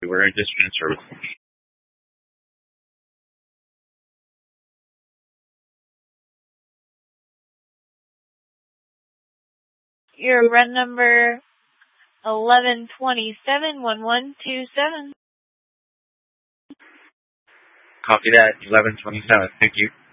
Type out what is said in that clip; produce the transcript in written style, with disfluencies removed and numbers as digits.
We're in dispatch service. Your run number 1127-1127. Copy that, 1127. Thank you.